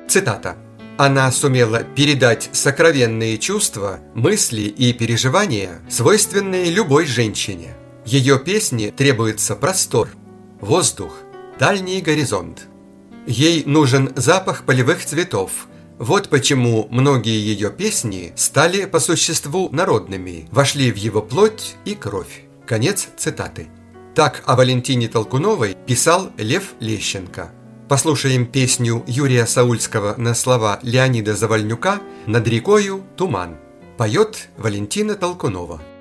Цитата. Она сумела передать сокровенные чувства, мысли и переживания, свойственные любой женщине. Ее песне требуется простор, воздух, дальний горизонт. Ей нужен запах полевых цветов. Вот почему многие ее песни стали по существу народными, вошли в его плоть и кровь. Конец цитаты. Так о Валентине Толкуновой писал Лев Лещенко. Послушаем песню Юрия Саульского на слова Леонида Завальнюка «Над рекою туман». Поет Валентина Толкунова.